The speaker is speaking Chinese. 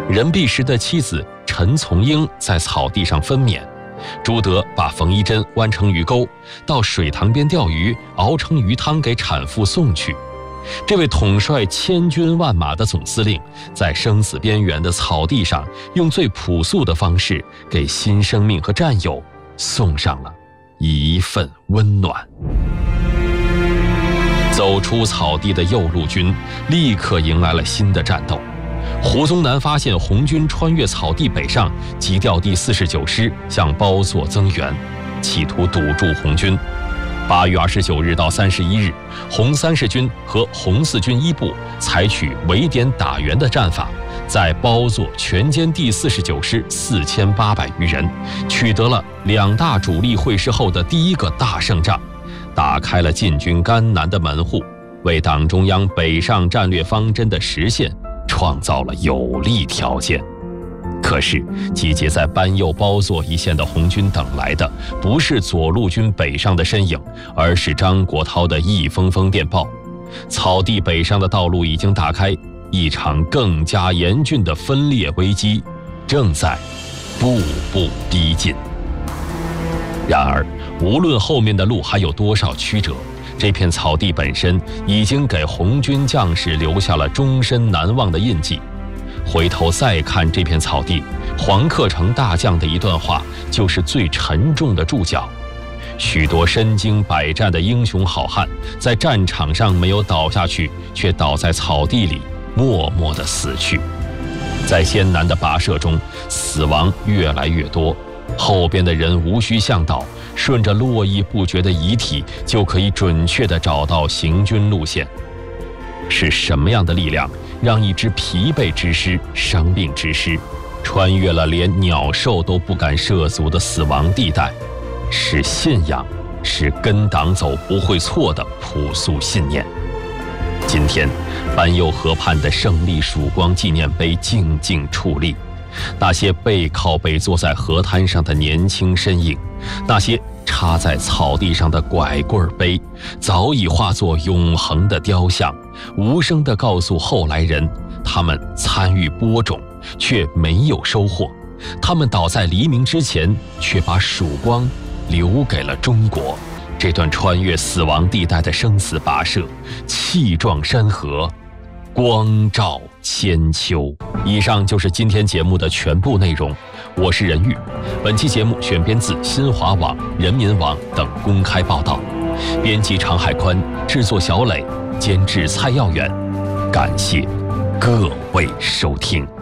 任弼时的妻子陈从英在草地上分娩，朱德把缝衣针弯成鱼钩，到水塘边钓鱼，熬成鱼汤给产妇送去。这位统帅千军万马的总司令，在生死边缘的草地上，用最朴素的方式，给新生命和战友送上了一份温暖。走出草地的右路军立刻迎来了新的战斗。胡宗南发现红军穿越草地北上，急调第49师向包座增援，企图堵住红军。8月29日到31日，红30军和红四军一部采取围点打援的战法，在包座全歼第49师4800余人，取得了2大主力会师后的第一个大胜仗，打开了进军甘南的门户，为党中央北上战略方针的实现创造了有利条件。可是集结在班右包座一线的红军等来的不是左路军北上的身影，而是张国焘的一封封电报。草地北上的道路已经打开，一场更加严峻的分裂危机正在步步逼近。然而无论后面的路还有多少曲折，这片草地本身已经给红军将士留下了终身难忘的印记。回头再看这片草地，黄克诚大将的一段话就是最沉重的注脚：许多身经百战的英雄好汉，在战场上没有倒下去，却倒在草地里默默地死去。在艰难的跋涉中，死亡越来越多，后边的人无需向导，顺着络绎不绝的遗体，就可以准确地找到行军路线。是什么样的力量让一支疲惫之师、伤病之师穿越了连鸟兽都不敢涉足的死亡地带？是信仰，是跟党走不会错的朴素信念。今天班右河畔的胜利曙光纪念碑静静矗立，那些背靠背坐在河滩上的年轻身影，那些插在草地上的拐棍碑，早已化作永恒的雕像，无声地告诉后来人，他们参与播种，却没有收获；他们倒在黎明之前，却把曙光留给了中国。这段穿越死亡地带的生死跋涉，气壮山河，光照千秋。以上就是今天节目的全部内容，我是任玉。本期节目选编自新华网、人民网等公开报道，编辑常海宽，制作小磊，监制蔡耀远。感谢各位收听。